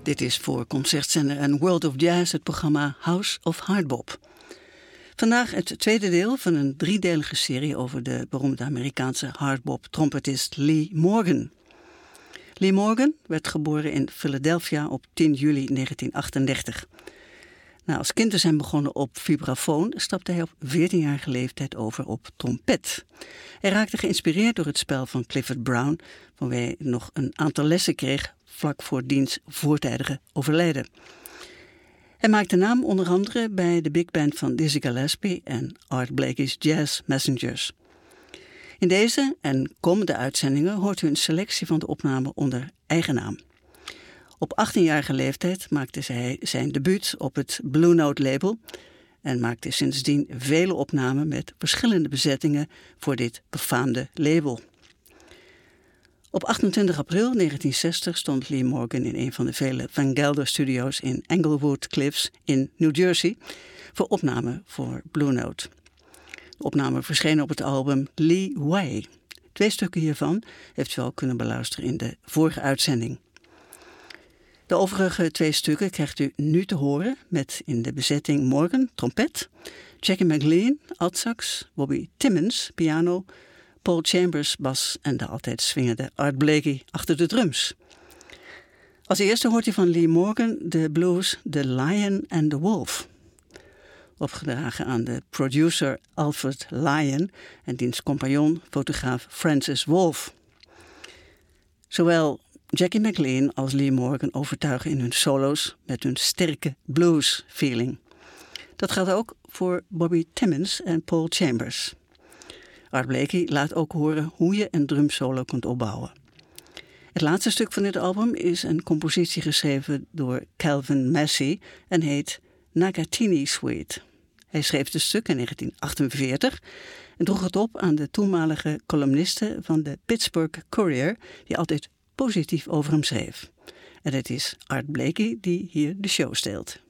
Dit is voor concertzender en World of Jazz het programma House of Hardbop. Vandaag het tweede deel van een driedelige serie over de beroemde Amerikaanse hardbop-trompetist Lee Morgan. Lee Morgan werd geboren in Philadelphia op 10 juli 1938. Als kind te zijn begonnen op vibrafoon stapte hij op 14-jarige leeftijd over op trompet. Hij raakte geïnspireerd door het spel van Clifford Brown, van wie hij nog een aantal lessen kreeg vlak voor diens voortijdige overlijden. Hij maakte naam onder andere bij de big band van Dizzy Gillespie en Art Blakey's Jazz Messengers. In deze en komende uitzendingen hoort u een selectie van de opnamen onder eigen naam. Op 18-jarige leeftijd maakte hij zijn debuut op het Blue Note label en maakte sindsdien vele opnamen met verschillende bezettingen voor dit befaamde label. Op 28 april 1960 stond Lee Morgan in een van de vele Van Gelder Studios in Englewood Cliffs in New Jersey voor opname voor Blue Note. De opname verscheen op het album Lee Way. 2 stukken hiervan heeft u al kunnen beluisteren in de vorige uitzending. De overige 2 stukken krijgt u nu te horen met in de bezetting Morgan, trompet, Jackie McLean, altsax, Bobby Timmons, piano, Paul Chambers, bas en de altijd swingende Art Blakey achter de drums. Als eerste hoort u van Lee Morgan de blues The Lion and the Wolf. Opgedragen aan de producer Alfred Lion en diens compagnon, fotograaf Francis Wolff. Zowel Jackie McLean als Lee Morgan overtuigen in hun solo's met hun sterke blues-feeling. Dat geldt ook voor Bobby Timmons en Paul Chambers. Art Blakey laat ook horen hoe je een drumsolo kunt opbouwen. Het laatste stuk van dit album is een compositie geschreven door Calvin Massey en heet Nakatini Suite. Hij schreef het stuk in 1948 en droeg het op aan de toenmalige columniste van de Pittsburgh Courier, die altijd positief over hem schreef. En het is Art Blakey die hier de show steelt.